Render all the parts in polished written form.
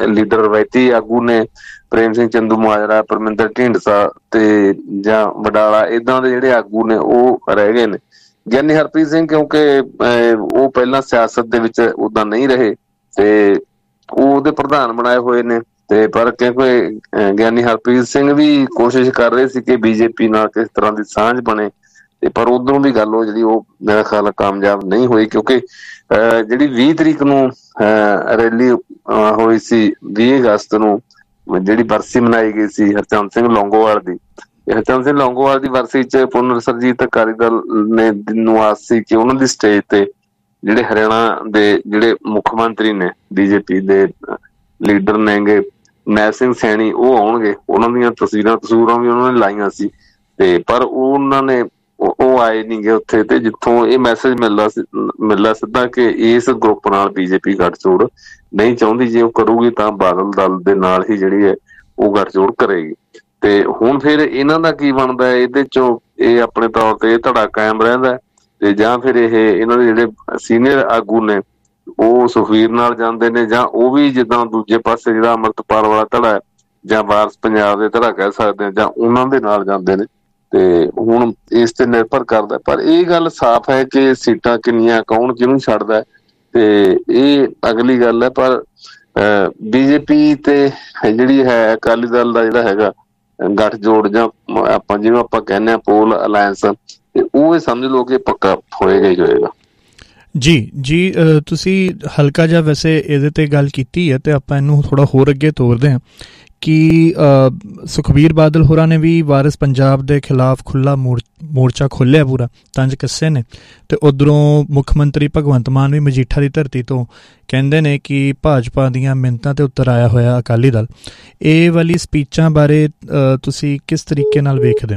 Leader ਰਵਾਇਤੀ ਆਗੂ ਨੇ, ਪ੍ਰੇਮ ਸਿੰਘ ਚੰਦੂਮਾਜਰਾ, ਪਰਮਿੰਦਰ ਢੀਂਡਸਾ ਤੇ ਜਾਂ ਵਡਾਲਾ, ਏਦਾਂ ਦੇ ਜਿਹੜੇ ਆਗੂ ਨੇ ਉਹ ਰਹਿ ਗਏ ਨੇ। ਗਿਆਨੀ ਹਰਪ੍ਰੀਤ ਸਿੰਘ ਕਿਉਂਕਿ ਉਹ ਪਹਿਲਾਂ ਸਿਆਸਤ ਦੇ ਵਿੱਚ ਓਦਾਂ ਨਹੀਂ ਰਹੇ ਤੇ ਉਹ ਉਹਦੇ ਪ੍ਰਧਾਨ ਬਣਾਏ ਹੋਏ ਨੇ। ਤੇ ਪਰ ਕਿਉਂਕਿ ਗਿਆਨੀ ਹਰਪ੍ਰੀਤ ਸਿੰਘ ਵੀ ਕੋਸ਼ਿਸ਼ ਕਰ ਰਹੇ ਸੀ ਕਿ ਬੀਜੇਪੀ ਨਾਲ ਕਿਸ ਤਰ੍ਹਾਂ ਦੀ ਸਾਂਝ ਬਣੇ, ਤੇ ਪਰ ਉਧਰੋਂ ਵੀ ਗੱਲ ਉਹ ਜਿਹੜੀ ਉਹ ਮੇਰਾ ਖਿਆਲ ਕਾਮਯਾਬ ਨਹੀਂ ਹੋਈ, ਕਿਉਂਕਿ ਜਿਹੜੀ 20 ਤਰੀਕ ਨੂੰ ਰੈਲੀ ਹੋਈ ਸੀ, 20 ਅਗਸਤ ਨੂੰ ਜਿਹੜੀ ਬਰਸੀ ਮਨਾਈ ਗਈ ਸੀ ਹਰਚੰਦ ਸਿੰਘ ਲੌਂਗੋਵਾਲ ਦੀ, ਹਰਚੰਦ ਸਿੰਘ ਲੌਂਗੋਵਾਲ ਦੀ ਬਰਸੀ ਚ ਪੁਨਰ ਸਰਜੀਤ ਅਕਾਲੀ ਦਲ ਨੇ ਨੂੰ ਆਸ ਸੀ ਕਿ ਉਹਨਾਂ ਦੀ ਸਟੇਜ ਤੇ ਜਿਹੜੇ ਹਰਿਆਣਾ ਦੇ ਜਿਹੜੇ ਮੁੱਖ ਮੰਤਰੀ ਨੇ, ਬੀਜੇਪੀ ਦੇ ਲੀਡਰ ਨੇਗੇ ਨੈਬ ਸਿੰਘ ਸੈਣੀ, ਉਹ ਆਉਣਗੇ। ਉਹਨਾਂ ਦੀਆਂ ਤਸਵੀਰਾਂ ਵੀ ਉਹਨਾਂ ਨੇ ਲਾਈਆਂ ਸੀ, ਤੇ ਪਰ ਉਹਨਾਂ ਨੇ ਉਹ ਆਏ ਨੀ ਗੇ ਉੱਥੇ। ਤੇ ਜਿੱਥੋਂ ਇਹ ਮੈਸੇਜ ਮਿਲਦਾ ਸਿੱਧਾ ਕਿ ਇਸ ਗਰੁੱਪ ਨਾਲ ਬੀਜੇਪੀ ਗੱਠਜੋੜ ਨਹੀਂ ਚਾਹੁੰਦੀ, ਜੇ ਉਹ ਕਰੂਗੀ ਤਾਂ ਬਾਦਲ ਦਲ ਦੇ ਨਾਲ ਹੀ ਜਿਹੜੀ ਹੈ ਉਹ ਗੱਠਜੋੜ ਕਰੇਗੀ। ਤੇ ਹੁਣ ਫਿਰ ਇਹਨਾਂ ਦਾ ਕੀ ਬਣਦਾ ਹੈ, ਇਹਦੇ ਚੋਂ ਇਹ ਆਪਣੇ ਤੌਰ ਤੇ ਇਹ ਧੜਾ ਕਾਇਮ ਰਹਿੰਦਾ ਤੇ ਜਾਂ ਫਿਰ ਇਹ ਇਹਨਾਂ ਦੇ ਜਿਹੜੇ ਸੀਨੀਅਰ ਆਗੂ ਨੇ ਉਹ ਸੁਖਬੀਰ ਨਾਲ ਜਾਂਦੇ ਨੇ, ਜਾਂ ਉਹ ਵੀ ਜਿੱਦਾਂ ਦੂਜੇ ਪਾਸੇ ਜਿਹੜਾ ਅੰਮ੍ਰਿਤਪਾਲ ਵਾਲਾ ਧੜਾ ਹੈ ਜਾਂ ਵਾਰਸ ਪੰਜਾਬ ਦੇ ਧੜਾ ਕਹਿ ਸਕਦੇ ਹਾਂ, ਜਾਂ ਉਹਨਾਂ ਦੇ ਨਾਲ ਜਾਂਦੇ ਨੇ। ਤੇ ਹੁਣ ਇਸ ਤੇ ਨਿਰਭਰ ਕਰਦਾ, ਪਰ ਇਹ ਗੱਲ ਸਾਫ਼ ਹੈ ਕਿ ਸੀਟਾਂ ਕਿੰਨੀਆਂ ਕੌਣ ਕਿਹਨੂੰ ਛੱਡਦਾ ਤੇ ਇਹ ਅਗਲੀ ਗੱਲ ਹੈ। ਪਰ ਬੀਜੇਪੀ ਤੇ ਜਿਹੜੀ ਹੈ ਅਕਾਲੀ ਦਲ ਦਾ ਜਿਹੜਾ ਹੈਗਾ ਗੱਠਜੋੜ, ਜਾਂ ਆਪਾਂ ਜਿਵੇਂ ਆਪਾਂ ਕਹਿੰਦੇ ਹਾਂ ਪੋਲ ਅਲਾਇੰਸ, ਤੇ ਉਹ ਇਹ ਸਮਝ ਲਓ ਕਿ ਪੱਕਾ ਹੋਏਗਾ ਹੀ ਹੋਏਗਾ। ਜੀ ਤੁਸੀਂ ਹਲਕਾ ਜਿਹਾ ਵੈਸੇ ਇਹਦੇ ਤੇ ਗੱਲ ਕੀਤੀ ਹੈ, ਤੇ ਆਪਾਂ ਇਹਨੂੰ ਥੋੜਾ ਹੋਰ ਅੱਗੇ ਤੋਰਦੇ ਹਾਂ ਕਿ ਸੁਖਬੀਰ ਬਾਦਲ ਹੋਰਾਂ ਨੇ ਵੀ ਵਾਰਿਸ ਪੰਜਾਬ ਦੇ ਖਿਲਾਫ ਖੁੱਲ੍ਹਾ ਮੋਰਚਾ ਖੋਲ੍ਹਿਆ, ਪੂਰਾ ਤੰਜ ਕੱਸੇ ਨੇ। ਤੇ ਉੱਧਰੋਂ ਮੁੱਖ ਮੰਤਰੀ ਭਗਵੰਤ ਮਾਨ ਵੀ ਮਜੀਠਾ ਦੀ ਧਰਤੀ ਤੋਂ ਕਹਿੰਦੇ ਨੇ ਕਿ ਭਾਜਪਾ ਦੀਆਂ ਮਿੰਨਤਾਂ ਤੇ ਉੱਤਰ ਆਇਆ ਹੋਇਆ ਅਕਾਲੀ ਦਲ। ਇਹ ਵਾਲੀ ਸਪੀਚਾਂ ਬਾਰੇ ਤੁਸੀਂ ਕਿਸ ਤਰੀਕੇ ਨਾਲ ਵੇਖਦੇ ਹੋ?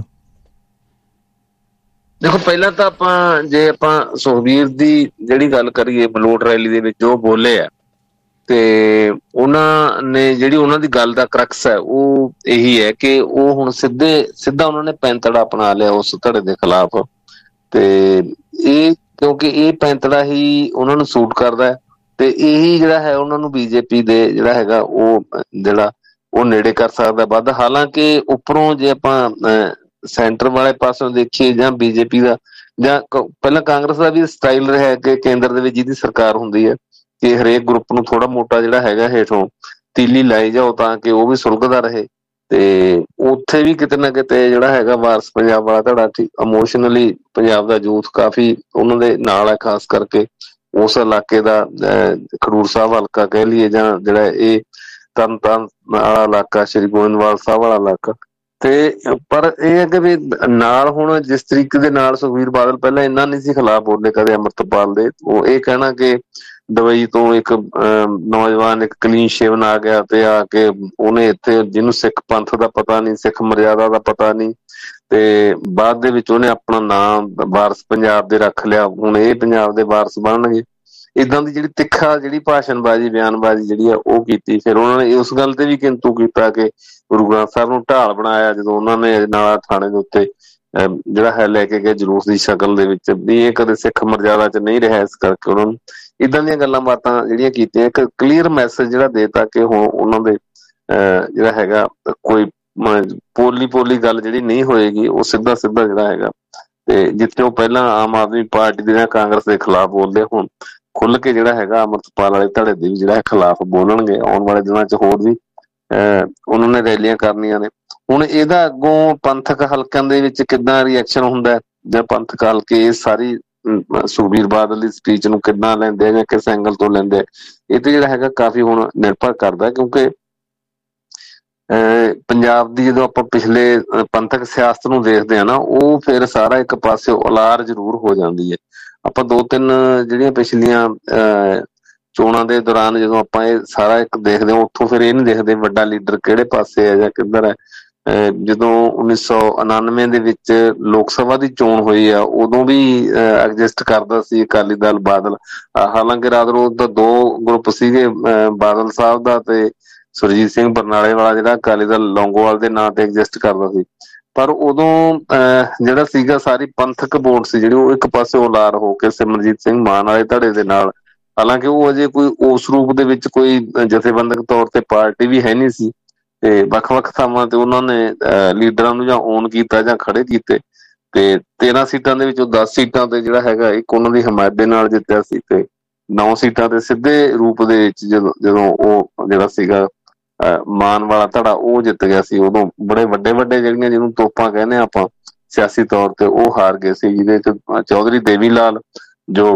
ਦੇਖੋ, ਪਹਿਲਾਂ ਤਾਂ ਆਪਾਂ ਸੁਖਬੀਰ ਦੀ ਜਿਹੜੀ ਗੱਲ ਕਰੀਏ, ਮਲੋਟ ਰੈਲੀ ਦੇ ਵਿੱਚ ਜੋ ਬੋਲੇ ਆ, ਤੇ ਉਹਨਾਂ ਨੇ ਜਿਹੜੀ ਉਹਨਾਂ ਦੀ ਗੱਲ ਦਾ ਕਰਕਸ ਹੈ ਉਹ ਇਹੀ ਹੈ ਕਿ ਉਹ ਹੁਣ ਸਿੱਧਾ ਉਹਨਾਂ ਨੇ ਪੈਂਤੜਾ ਅਪਣਾ ਲਿਆ ਉਸ ਧੜੇ ਦੇ ਖਿਲਾਫ। ਤੇ ਇਹ ਕਿਉਂਕਿ ਇਹ ਪੈਂਤੜਾ ਹੀ ਉਹਨਾਂ ਨੂੰ ਸੂਟ ਕਰਦਾ ਹੈ, ਤੇ ਇਹੀ ਜਿਹੜਾ ਹੈ ਉਹਨਾਂ ਨੂੰ ਬੀਜੇਪੀ ਦੇ ਜਿਹੜਾ ਹੈਗਾ ਉਹ ਨੇੜੇ ਕਰ ਸਕਦਾ ਵੱਧ। ਹਾਲਾਂਕਿ ਉੱਪਰੋਂ ਜੇ ਆਪਾਂ ਸੈਂਟਰ ਵਾਲੇ ਪਾਸੋਂ ਦੇਖੀਏ ਜਾਂ ਬੀਜੇਪੀ ਦਾ ਜਾਂ ਪਹਿਲਾਂ ਕਾਂਗਰਸ ਦਾ ਵੀ ਸਟਾਈਲ ਰਿਹਾ ਕਿ ਕੇਂਦਰ ਦੇ ਵਿੱਚ ਜਿਹਦੀ ਸਰਕਾਰ ਹੁੰਦੀ ਹੈ ਕਿ ਹਰੇਕ ਗਰੁੱਪ ਨੂੰ ਥੋੜਾ ਮੋਟਾ ਜਿਹੜਾ ਹੈਗਾ ਹੇਠੋਂ ਤੀਲੀ ਲਾਈ ਜਾਓ ਤਾਂ ਕਿ ਉਹ ਵੀ ਸੁਲਗਦਾ ਰਹੇ। ਤੇ ਉੱਥੇ ਵੀ ਕਿਤੇ ਨਾ ਕਿਤੇ ਜਿਹੜਾ ਹੈਗਾ ਵਾਰਸ ਪੰਜਾਬ ਵਾਲਾ ਧੜਾ ਇਮੋਸ਼ਨਲੀ ਪੰਜਾਬ ਦਾ ਯੂਥ ਕਾਫੀ ਉਹਨਾਂ ਦੇ ਨਾਲ ਹੈ, ਖਾਸ ਕਰਕੇ ਉਸ ਇਲਾਕੇ ਦਾ ਖਡੂਰ ਸਾਹਿਬ ਹਲਕਾ ਕਹਿ ਲਈਏ, ਜਾਂ ਜਿਹੜਾ ਇਹ ਤਰਨਤਾਰਨ ਵਾਲਾ ਇਲਾਕਾ, ਸ਼੍ਰੀ ਗੋਇੰਦਵਾਲ ਸਾਹਿਬ ਵਾਲਾ ਇਲਾਕਾ। ਤੇ ਪਰ ਇਹ ਹੈ ਕਿ ਵੀ ਨਾਲ ਹੁਣ ਜਿਸ ਤਰੀਕੇ ਦੇ ਨਾਲ ਸੁਖਬੀਰ ਬਾਦਲ ਪਹਿਲਾਂ ਇੰਨਾ ਨਹੀਂ ਸੀ ਖਿਲਾਫ ਬੋਲੇ ਕਦੇ ਅੰਮ੍ਰਿਤਪਾਲ ਦੇ, ਉਹ ਇਹ ਕਹਿਣਾ ਕਿ ਦੁਬਈ ਤੋਂ ਇੱਕ ਨੌਜਵਾਨ ਇੱਕ ਕਲੀਨ ਸ਼ੇਵਨ ਆ ਗਿਆ ਤੇ ਆ ਕੇ ਉਹਨੇ ਇੱਥੇ, ਜਿਹਨੂੰ ਸਿੱਖ ਪੰਥ ਦਾ ਪਤਾ ਨਹੀਂ, ਸਿੱਖ ਮਰਿਆਦਾ ਦਾ ਪਤਾ ਨਹੀਂ, ਤੇ ਬਾਅਦ ਦੇ ਵਿੱਚ ਉਹਨੇ ਆਪਣਾ ਨਾਮ ਵਾਰਸ ਪੰਜਾਬ ਦੇ ਰੱਖ ਲਿਆ, ਹੁਣ ਇਹ ਪੰਜਾਬ ਦੇ ਵਾਰਸ ਬਣਨਗੇ। ਏਦਾਂ ਦੀ ਜਿਹੜੀ ਤਿੱਖਾ ਜਿਹੜੀ ਭਾਸ਼ਣਬਾਜ਼ੀ, ਬਿਆਨਬਾਜ਼ੀ ਜਿਹੜੀ ਆ ਉਹ ਕੀਤੀ। ਫਿਰ ਉਹਨਾਂ ਨੇ ਉਸ ਗੱਲ ਤੇ ਵੀ ਕਿੰਤੂ ਕੀਤਾ ਕਿ ਗੁਰੂ ਗ੍ਰੰਥ ਸਾਹਿਬ ਨੂੰ ਢਾਲ ਬਣਾਇਆ ਜਦੋਂ ਉਹਨਾਂ ਨੇ ਨਾਲਾ ਥਾਣੇ ਦੇ ਉੱਤੇ ਜਿਹੜਾ ਹੈ ਲੈ ਕੇ ਗਏ ਜਲੂਸ ਦੀ ਸ਼ਕਲ ਦੇ ਵਿੱਚ, ਵੀ ਇਹ ਕਦੇ ਸਿੱਖ ਮਰਜ਼ਾਦਾ ਚ ਨਹੀਂ ਰਿਹਾ, ਇਸ ਕਰਕੇ ਉਹਨਾਂ ਨੂੰ ਏਦਾਂ ਦੀਆਂ ਗੱਲਾਂ ਬਾਤਾਂ ਜਿਹੜੀਆਂ ਕੀਤੀਆਂ, ਇੱਕ ਕਲੀਅਰ ਮੈਸੇਜ ਜਿਹੜਾ ਦੇਤਾ ਕਿ ਹੁਣ ਉਹਨਾਂ ਦੇ ਜਿਹੜਾ ਹੈਗਾ ਕੋਈ ਪੋਲੀ ਗੱਲ ਜਿਹੜੀ ਨਹੀਂ ਹੋਏਗੀ, ਉਹ ਸਿੱਧਾ ਜਿਹੜਾ ਹੈਗਾ। ਤੇ ਜਿੱਥੇ ਉਹ ਪਹਿਲਾਂ ਆਮ ਆਦਮੀ ਪਾਰਟੀ ਦੇ ਜਾਂ ਕਾਂਗਰਸ ਦੇ ਖਿਲਾਫ ਬੋਲਦੇ, ਹੁਣ ਖੁੱਲ ਕੇ ਜਿਹੜਾ ਹੈਗਾ ਅੰਮ੍ਰਿਤਪਾਲ ਵਾਲੇ ਧੜੇ ਦੇ ਵੀ ਜਿਹੜਾ ਖਿਲਾਫ ਬੋਲਣਗੇ। ਆਉਣ ਵਾਲੇ ਦਿਨਾਂ ਚ ਹੋਰ ਵੀ ਉਹਨਾਂ ਨੇ ਰੈਲੀਆਂ ਕਰਨੀਆਂ ਨੇ। ਹੁਣ ਇਹਦਾ ਅੱਗੋਂ ਪੰਥਕ ਹਲਕਿਆਂ ਦੇ ਵਿੱਚ ਕਿੱਦਾਂ ਰਿਐਕਸ਼ਨ ਹੁੰਦਾ, ਜਾਂ ਪੰਥਕ ਹਲਕੇ ਇਹ ਸਾਰੀ ਸੁਖਬੀਰ ਬਾਦਲ ਦੀ ਸਪੀਚ ਨੂੰ ਕਿੱਦਾਂ ਲੈਂਦੇ ਆ ਜਾਂ ਕਿਸ ਐਂਗਲ ਤੋਂ ਲੈਂਦੇ ਆ, ਇਹ ਤੇ ਜਿਹੜਾ ਹੈਗਾ ਕਾਫੀ ਹੁਣ ਨਿਰਭਰ ਕਰਦਾ। ਕਿਉਂਕਿ ਪੰਜਾਬ ਦੀ ਜਦੋਂ ਆਪਾਂ ਪਿਛਲੇ ਪੰਥਕ ਸਿਆਸਤ ਨੂੰ ਦੇਖਦੇ ਹਾਂ ਨਾ, ਉਹ ਫਿਰ ਸਾਰਾ ਇੱਕ ਪਾਸੇ ਉਲਾਰ ਜ਼ਰੂਰ ਹੋ ਜਾਂਦੀ ਹੈ। ਆਪਾਂ 2-3 ਜਿਹੜੀਆਂ ਪਿਛਲੀਆਂ ਚੋਣਾਂ ਦੇ ਦੌਰਾਨ ਜਦੋਂ ਆਪਾਂ ਇਹ ਸਾਰਾ ਇੱਕ ਦੇਖਦੇ ਹਾਂ, ਉੱਥੋਂ ਫਿਰ ਇਹ ਨੀ ਦੇਖਦੇ ਵੱਡਾ ਲੀਡਰ ਕਿਹੜੇ ਪਾਸੇ ਹੈ ਜਾਂ ਕਿੱਧਰ ਹੈ। ਜਦੋਂ 1999 ਦੇ ਵਿੱਚ ਲੋਕ ਸਭਾ ਦੀ ਚੋਣ ਹੋਈ ਆ, ਉਦੋਂ ਵੀ ਐਡਜਸਟ ਕਰਦਾ ਸੀ ਅਕਾਲੀ ਦਲ ਬਾਦਲ। ਹਾਲਾਂਕਿ ਰਾਤ ਰੋਜ਼ ਦਾ 2 ਗਰੁੱਪ ਸੀਗੇ, ਬਾਦਲ ਸਾਹਿਬ ਦਾ ਤੇ ਸੁਰਜੀਤ ਸਿੰਘ ਬਰਨਾਲੇ ਵਾਲਾ, ਜਿਹੜਾ ਅਕਾਲੀ ਦਲ ਲੌਂਗੋਵਾਲ ਦੇ ਨਾਂ ਤੇ ਐਗਜ਼ਿਸਟ ਕਰਦਾ ਸੀ। ਪਰ ਉਦੋਂ ਜਿਹੜਾ ਸੀਗਾ ਸਾਰੀ ਪੰਥਕ ਵੋਟ ਸੀ ਜਿਹੜੀ, ਉਹ ਇੱਕ ਪਾਸੇ ਉਲਾਰ ਹੋ ਕੇ ਸਿਮਰਜੀਤ ਸਿੰਘ ਮਾਨ ਵਾਲੇ ਧੜੇ ਦੇ ਨਾਲ ਹਾਲਾਂਕਿ ਉਹ ਅਜੇ ਕੋਈ ਉਸ ਰੂਪ ਦੇ ਵਿੱਚ ਕੋਈ ਜਥੇਬੰਦਕ ਤੌਰ ਤੇ ਪਾਰਟੀ ਵੀ ਹੈ ਨਹੀਂ ਸੀ, ਤੇ ਵੱਖ-ਵੱਖ ਥਾਵਾਂ ਤੇ ਉਹਨਾਂ ਨੇ ਲੀਡਰਾਂ ਨੂੰ ਜਾਂ ਓਨ ਕੀਤਾ ਜਾਂ ਖੜੇ ਕੀਤੇ, ਤੇ 13 ਸੀਟਾਂ ਦੇ ਵਿੱਚੋਂ 10 ਸੀਟਾਂ ਤੇ ਜਿਹੜਾ ਹੈਗਾ ਇੱਕ ਉਹਨਾਂ ਦੀ ਹਮਾਇਤ ਦੇ ਨਾਲ ਜਿੱਤਿਆ ਸੀ, ਤੇ 9 ਸੀਟਾਂ ਤੇ ਸਿੱਧੇ ਰੂਪ ਦੇ ਵਿੱਚ ਜਦੋਂ ਉਹ ਜਿਹੜਾ ਸੀਗਾ ਮਾਨ ਵਾਲਾ ਧੜਾ ਉਹ ਜਿੱਤ ਗਿਆ ਸੀ। ਉਦੋਂ ਬੜੇ ਵੱਡੇ ਵੱਡੇ ਜਿਹੜੀਆਂ ਜਿਹਨੂੰ ਤੋਪਾਂ ਕਹਿੰਦੇ ਆਪਾਂ ਸਿਆਸੀ ਤੌਰ ਤੇ, ਉਹ ਹਾਰ ਗਏ ਸੀ, ਜਿਹਦੇ ਚ ਚੌਧਰੀ ਦੇਵੀ ਲਾਲ ਜੋ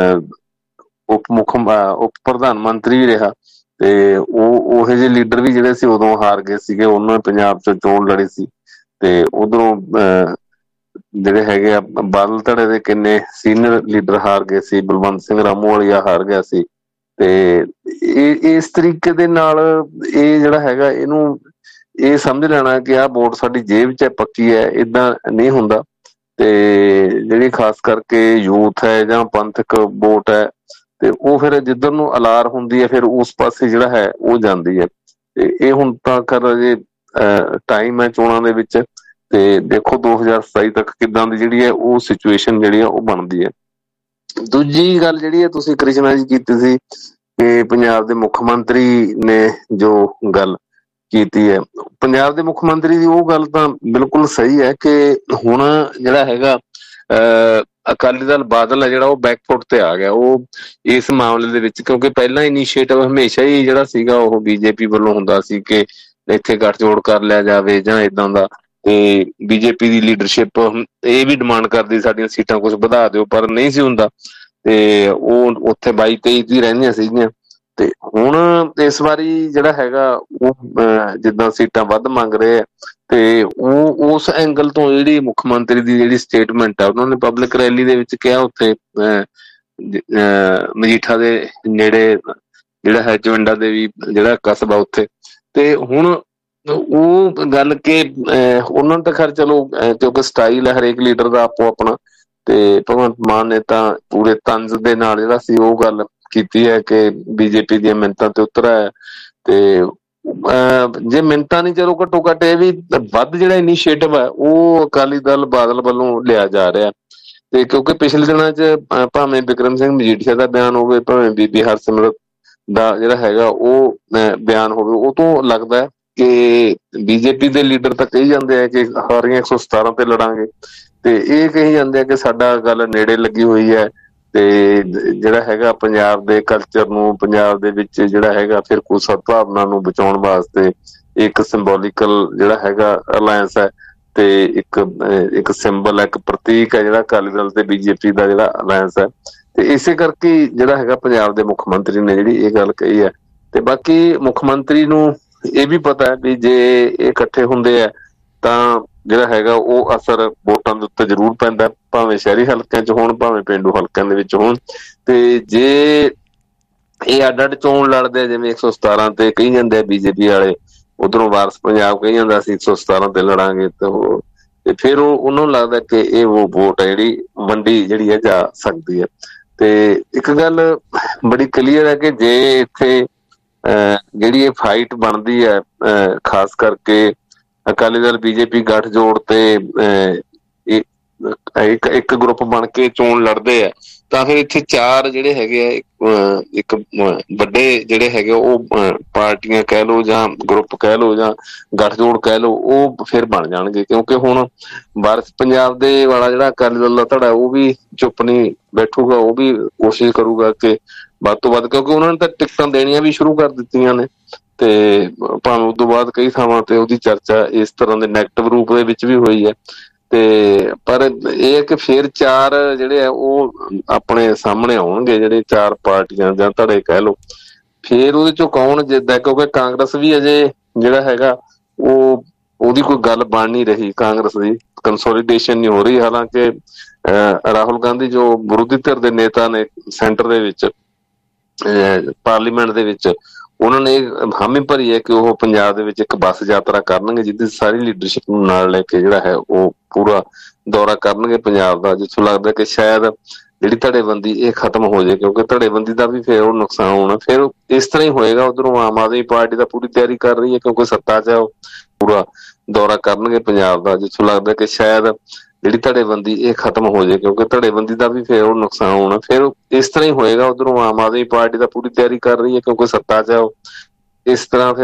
ਉਪ ਪ੍ਰਧਾਨ ਮੰਤਰੀ ਵੀ ਰਿਹਾ, ਤੇ ਉਹ ਜਿਹੇ ਲੀਡਰ ਵੀ ਜਿਹੜੇ ਸੀ ਉਦੋਂ ਹਾਰ ਗਏ ਸੀਗੇ। ਉਹਨਾਂ ਨੇ ਪੰਜਾਬ ਚ ਚੋਣ ਲੜੀ ਸੀ, ਤੇ ਉਧਰੋਂ ਜਿਹੜੇ ਹੈਗੇ ਆ ਬਾਦਲ ਧੜੇ ਦੇ ਕਿੰਨੇ ਸੀਨੀਅਰ ਲੀਡਰ ਹਾਰ ਗਏ ਸੀ। ਬਲਵੰਤ ਸਿੰਘ ਰਾਮੂਵਾਲੀਆ ਹਾਰ ਗਿਆ ਸੀ। ਤੇ ਇਸ ਤਰੀਕੇ ਦੇ ਨਾਲ ਇਹ ਜਿਹੜਾ ਹੈਗਾ ਇਹਨੂੰ ਇਹ ਸਮਝ ਲੈਣਾ ਕਿ ਆਹ ਵੋਟ ਸਾਡੀ ਜੇਬ 'ਚ ਪੱਕੀ ਹੈ, ਏਦਾਂ ਨਹੀਂ ਹੁੰਦਾ। ਤੇ ਜਿਹੜੀ ਖਾਸ ਕਰਕੇ ਯੂਥ ਹੈ ਜਾਂ ਪੰਥਕ ਵੋਟ ਹੈ, ਤੇ ਉਹ ਫਿਰ ਜਿੱਧਰ ਨੂੰ ਅਲਾਰ ਹੁੰਦੀ ਹੈ ਫਿਰ ਉਸ ਪਾਸੇ ਜਿਹੜਾ ਹੈ ਉਹ ਜਾਂਦੀ ਹੈ। ਤੇ ਇਹ ਹੁਣ ਤਾਂ ਕਰ ਜੇ ਟਾਈਮ ਹੈ ਚੋਣਾਂ ਦੇ ਵਿੱਚ, ਤੇ ਦੇਖੋ 2027 ਤੱਕ ਕਿੱਦਾਂ ਦੀ ਜਿਹੜੀ ਹੈ ਉਹ ਸਿਚੁਏਸ਼ਨ ਜਿਹੜੀ ਆ ਉਹ ਬਣਦੀ ਹੈ। ਦੂਜੀ ਗੱਲ ਜਿਹੜੀ ਹੈ ਤੁਸੀਂ ਕ੍ਰਿਸ਼ਨਾ ਜੀ ਕੀਤੀ ਸੀ ਕਿ ਪੰਜਾਬ ਦੇ ਮੁੱਖ ਮੰਤਰੀ ਨੇ ਜੋ ਗੱਲ ਕੀਤੀ ਹੈ, ਪੰਜਾਬ ਦੇ ਮੁੱਖ ਮੰਤਰੀ ਦੀ ਉਹ ਗੱਲ ਤਾਂ ਬਿਲਕੁਲ ਸਹੀ ਹੈ ਕਿ ਹੁਣ ਜਿਹੜਾ ਹੈਗਾ ਅਕਾਲੀ ਦਲ ਬਾਦਲ ਹੈ ਜਿਹੜਾ ਉਹ ਬੈਕਫੁੱਟ ਤੇ ਆ ਗਿਆ ਉਹ ਇਸ ਮਾਮਲੇ ਦੇ ਵਿੱਚ, ਕਿਉਂਕਿ ਪਹਿਲਾਂ ਇਨੀਸ਼ੀਏਟਿਵ ਹਮੇਸ਼ਾ ਹੀ ਜਿਹੜਾ ਸੀਗਾ ਉਹ ਬੀਜੇਪੀ ਵੱਲੋਂ ਹੁੰਦਾ ਸੀ ਕਿ ਇੱਥੇ ਗੱਠਜੋੜ ਕਰ ਲਿਆ ਜਾਵੇ ਜਾਂ ਏਦਾਂ ਦਾ। ਤੇ ਬੀਜੇਪੀ ਦੀ ਲੀਡਰਸ਼ਿਪ ਇਹ ਵੀ ਡਿਮਾਂਡ ਕਰਦੀ ਸਾਡੀਆਂ ਸੀਟਾਂ ਕੁਛ ਵਧਾ ਦਿਓ, ਪਰ ਨਹੀਂ ਸੀ ਹੁੰਦਾ, ਤੇ ਉਹ ਉੱਥੇ 22-23 ਦੀ ਰਹਿੰਦੀਆਂ ਸੀਗੀਆਂ। ਤੇ ਹੁਣ ਇਸ ਵਾਰੀ ਜਿਹੜਾ ਹੈਗਾ ਉਹ ਜਿੱਦਾਂ ਸੀਟਾਂ ਵੱਧ ਮੰਗ ਰਹੇ ਆ, ਤੇ ਉਹ ਉਸ ਐਂਗਲ ਤੋਂ ਜਿਹੜੀ ਮੁੱਖ ਮੰਤਰੀ ਦੀ ਜਿਹੜੀ ਸਟੇਟਮੈਂਟ ਆ, ਉਹਨਾਂ ਨੇ ਪਬਲਿਕ ਰੈਲੀ ਦੇ ਵਿੱਚ ਕਿਹਾ ਉੱਥੇ ਮਜੀਠਾ ਦੇ ਨੇੜੇ ਜਿਹੜਾ ਹੈ ਜਵੰਡਾ ਦੇਵੀ ਜਿਹੜਾ ਕਸਬਾ ਉੱਥੇ। ਤੇ ਹੁਣ ਉਹ ਗੱਲ ਕਿ ਉਹਨਾਂ ਨੂੰ ਤਾਂ ਖੈਰ ਚਲੋ ਕਿਉਂਕਿ ਸਟਾਈਲ ਹੈ ਹਰੇਕ ਲੀਡਰ ਦਾ ਆਪੋ ਆਪਣਾ, ਤੇ ਭਗਵੰਤ ਮਾਨ ਨੇ ਤਾਂ ਪੂਰੇ ਤੰਜ਼ ਦੇ ਨਾਲ ਜਿਹੜਾ ਸੀ ਉਹ ਗੱਲ ਕੀਤੀ ਹੈ ਕਿ ਬੀਜੇਪੀ ਦੀਆਂ ਮਿੰਨਤਾਂ ਤੇ ਉਤਰਿਆ ਹੈ। ਤੇ ਜੇ ਮਿੰਨਤਾਂ ਨਹੀਂ, ਚਲੋ ਘੱਟੋ ਘੱਟ ਇਹ ਵੀ ਵੱਧ ਜਿਹੜਾ ਇਨੀਸ਼ੀਏਟਿਵ ਹੈ ਉਹ ਅਕਾਲੀ ਦਲ ਬਾਦਲ ਵੱਲੋਂ ਲਿਆ ਜਾ ਰਿਹਾ। ਤੇ ਕਿਉਂਕਿ ਪਿਛਲੇ ਦਿਨਾਂ 'ਚ ਭਾਵੇਂ ਬਿਕਰਮ ਸਿੰਘ ਮਜੀਠੀਆ ਦਾ ਬਿਆਨ ਹੋਵੇ, ਭਾਵੇਂ ਬੀਬੀ ਹਰਸਿਮਰਤ ਦਾ ਜਿਹੜਾ ਹੈਗਾ ਉਹ ਬਿਆਨ ਹੋਵੇ, ਉਹ ਤੋਂ ਲੱਗਦਾ ਹੈ ਕਿ ਬੀਜੇਪੀ ਦੇ ਲੀਡਰ ਤਾਂ ਕਹੀ ਜਾਂਦੇ ਆ ਕਿ ਹਾਰੀਆਂ 117 ਤੇ ਲੜਾਂਗੇ, ਤੇ ਇਹ ਕਹੀ ਜਾਂਦੇ ਆ ਕਿ ਸਾਡਾ ਗੱਲ ਨੇੜੇ ਲੱਗੀ ਹੋਈ ਹੈ। ਤੇ ਜਿਹੜਾ ਹੈਗਾ ਪੰਜਾਬ ਦੇ ਕਲਚਰ ਨੂੰ, ਪੰਜਾਬ ਦੇ ਵਿੱਚ ਜਿਹੜਾ ਹੈਗਾ ਫਿਰਕੂ ਸਦਭਾਵਨਾ ਨੂੰ ਬਚਾਉਣ ਵਾਸਤੇ ਇੱਕ ਸਿੰਬੋਲੀਕਲ ਜਿਹੜਾ ਹੈਗਾ ਅਲਾਇੰਸ ਹੈ, ਤੇ ਇੱਕ ਸਿੰਬਲ ਹੈ, ਇੱਕ ਪ੍ਰਤੀਕ ਹੈ ਜਿਹੜਾ ਅਕਾਲੀ ਦਲ ਤੇ ਬੀਜੇਪੀ ਦਾ ਜਿਹੜਾ ਅਲਾਇੰਸ ਹੈ। ਤੇ ਇਸੇ ਕਰਕੇ ਜਿਹੜਾ ਹੈਗਾ ਪੰਜਾਬ ਦੇ ਮੁੱਖ ਮੰਤਰੀ ਨੇ ਜਿਹੜੀ ਇਹ ਗੱਲ ਕਹੀ ਹੈ। ਤੇ ਬਾਕੀ ਮੁੱਖ ਮੰਤਰੀ ਨੂੰ ਇਹ ਵੀ ਪਤਾ ਹੈ ਵੀ ਜੇ ਇਹ ਇਕੱਠੇ ਹੁੰਦੇ ਆ ਤਾਂ ਜਿਹੜਾ ਹੈਗਾ ਉਹ ਅਸਰ ਵੋਟਾਂ ਦੇ ਉੱਤੇ ਜ਼ਰੂਰ ਪੈਂਦਾ, ਭਾਵੇਂ ਸ਼ਹਿਰੀ ਹਲਕਿਆਂ 'ਚ ਹੋਣ ਭਾਵੇਂ ਪੇਂਡੂ ਹਲਕਿਆਂ ਦੇ ਵਿੱਚ ਹੋਣ। ਤੇ ਜੇ ਇਹ ਅੱਡ ਅੱਡ ਚੋਣ ਲੜਦੇ ਆ, ਜਿਵੇਂ 117 ਤੇ ਕਹੀ ਜਾਂਦੇ ਆ ਬੀਜੇਪੀ ਵਾਲੇ, ਉਧਰੋਂ ਵਾਰਸ ਪੰਜਾਬ ਕਹੀ ਜਾਂਦਾ ਅਸੀਂ 117 ਤੇ ਲੜਾਂਗੇ, ਤੇ ਫਿਰ ਉਹਨਾਂ ਨੂੰ ਲੱਗਦਾ ਕਿ ਇਹ ਉਹ ਵੋਟ ਹੈ ਜਿਹੜੀ ਵੰਡੀ ਜਿਹੜੀ ਹੈ ਜਾ ਸਕਦੀ ਹੈ। ਤੇ ਇੱਕ ਗੱਲ ਬੜੀ ਕਲੀਅਰ ਹੈ ਕਿ ਜੇ ਇੱਥੇ ਜਿਹੜੀ ਇਹ ਫਾਈਟ ਬਣਦੀ ਹੈ, ਖਾਸ ਕਰਕੇ ਅਕਾਲੀ ਦਲ ਬੀਜੇਪੀ ਗੱਠਜੋੜ ਤੇ ਇੱਕ ਗਰੁੱਪ ਬਣ ਕੇ ਚੋਣ ਲੜਦੇ ਆ, ਤਾਂ ਫਿਰ ਇੱਥੇ ਚਾਰ ਜਿਹੜੇ ਹੈਗੇ ਆ ਇੱਕ ਵੱਡੇ ਜਿਹੜੇ ਹੈਗੇ ਉਹ ਪਾਰਟੀਆਂ ਕਹਿ ਲਓ ਜਾਂ ਗਰੁੱਪ ਕਹਿ ਲਓ ਜਾਂ ਗੱਠਜੋੜ ਕਹਿ ਲਓ, ਉਹ ਫਿਰ ਬਣ ਜਾਣਗੇ। ਕਿਉਂਕਿ ਹੁਣ ਵਾਰਸ ਪੰਜਾਬ ਦੇ ਵਾਲਾ ਜਿਹੜਾ ਅਕਾਲੀ ਦਲ ਦਾ ਧੜਾ ਉਹ ਵੀ ਚੁੱਪ ਨਹੀਂ ਬੈਠੂਗਾ, ਉਹ ਵੀ ਕੋਸ਼ਿਸ਼ ਕਰੂਗਾ ਕਿ ਵੱਧ ਤੋਂ ਵੱਧ, ਕਿਉਂਕਿ ਉਹਨਾਂ ਨੇ ਤਾਂ ਟਿਕਟਾਂ ਦੇਣੀਆਂ ਵੀ ਸ਼ੁਰੂ ਕਰ ਦਿੱਤੀਆਂ ਨੇ, ਤੇ ਭਾਵੇਂ ਉਸ ਤੋਂ ਬਾਅਦ ਕਈ ਥਾਵਾਂ ਤੇ ਉਹਦੀ ਚਰਚਾ ਇਸ ਤਰ੍ਹਾਂ ਦੇ ਨੈਗੇਟਿਵ ਰੂਪ ਦੇ ਵਿੱਚ ਵੀ ਹੋਈ ਹੈ। ਤੇ ਪਰ ਇਹ ਹੈ ਕਿ ਫਿਰ ਚਾਰ ਜਿਹੜੇ ਆ ਉਹ ਆਪਣੇ ਸਾਹਮਣੇ ਆਉਣਗੇ, ਜਿਹੜੇ ਚਾਰ ਪਾਰਟੀਆਂ ਜਾਂ ਧੜੇ ਕਹਿ ਲਓ, ਫਿਰ ਉਹਦੇ ਚੋਂ ਕੌਣ ਜਿੱਤਦਾ। ਕਿਉਂਕਿ ਕਾਂਗਰਸ ਵੀ ਅਜੇ ਜਿਹੜਾ ਹੈਗਾ ਉਹਦੀ ਕੋਈ ਗੱਲ ਬਣ ਨਹੀਂ ਰਹੀ, ਕਾਂਗਰਸ ਦੀ ਕੰਸੋਲੀਡੇਸ਼ਨ ਨਹੀਂ ਹੋ ਰਹੀ। ਹਾਲਾਂਕਿ ਰਾਹੁਲ ਗਾਂਧੀ ਜੋ ਵਿਰੋਧੀ ਧਿਰ ਦੇ ਨੇਤਾ ਨੇ ਸੈਂਟਰ ਦੇ ਵਿੱਚ ਪਾਰਲੀਮੈਂਟ ਦੇ ਵਿੱਚ, ਉਹਨਾਂ ਨੇ ਹਾਮੀ ਭਰੀ ਹੈ ਕਿ ਉਹ ਪੰਜਾਬ ਦੇ ਵਿੱਚ ਇੱਕ ਬੱਸ ਯਾਤਰਾ ਕਰਨਗੇ, ਜਿਹਦੀ ਸਾਰੀ ਲੀਡਰਸ਼ਿਪ ਨੂੰ ਨਾਲ ਲੈ ਕੇ ਜਿਹੜਾ ਹੈ ਉਹ ਪੂਰਾ ਦੌਰਾ ਕਰਨਗੇ ਪੰਜਾਬ ਦਾ, ਜਿੱਥੋਂ ਲੱਗਦਾ ਕਿ ਸ਼ਾਇਦ ਜਿਹੜੀ ਧੜੇਬੰਦੀ ਇਹ ਖਤਮ ਹੋ ਜਾਏ। ਕਿਉਂਕਿ ਧੜੇਬੰਦੀ ਦਾ ਵੀ ਫਿਰ ਉਹ ਨੁਕਸਾਨ ਹੋਣਾ, ਫਿਰ ਇਸ ਤਰ੍ਹਾਂ ਹੀ ਹੋਏਗਾ। ਉਧਰੋਂ ਆਮ ਆਦਮੀ ਪਾਰਟੀ ਦਾ ਪੂਰੀ ਤਿਆਰੀ ਕਰ ਰਹੀ ਹੈ, ਕਿਉਂਕਿ ਸੱਤਾ 'ਚ ਉਹ ਪੂਰਾ ਦੌਰਾ ਕਰਨਗੇ ਪੰਜਾਬ ਦਾ, ਜਿੱਥੋਂ ਲੱਗਦਾ ਕਿ ਸ਼ਾਇਦ ਜਿਹੜੀ ਧੜੇਬੰਦੀ ਇਹ ਖਤਮ ਹੋ ਜਾਏ, ਕਿਉਂਕਿ ਧੜੇਬੰਦੀ ਦਾ ਵੀ ਫਿਰ ਉਹ ਨੁਕਸਾਨ ਹੋਣਾ। ਫਿਰ ਇਸ ਤਰ੍ਹਾਂ ਹੀ ਹੋਏਗਾ। ਉਧਰੋਂ ਆਮ ਆਦਮੀ ਪਾਰਟੀ ਦਾ ਪੂਰੀ ਤਿਆਰੀ ਕਰ ਰਹੀ ਹੈ, ਕਿਉਂਕਿ ਸੱਤਾ 'ਚ ਇਸ ਤਰ੍ਹਾਂ ਫਿਰ